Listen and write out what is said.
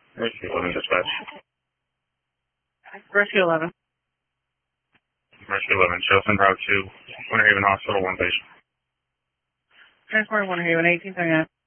Rescue 11 dispatch. Rescue 11. Rescue 11, Chilton Route 2, Winter Haven Hospital, one patient. Transport Winter Haven, 1839.